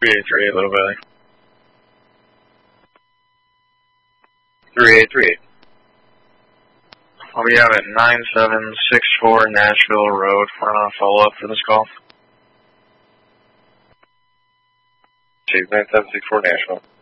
383, Little Valley. 3838. I'll be out at 9764 Nashville Road for a follow-up for this call. 9764 Nashville.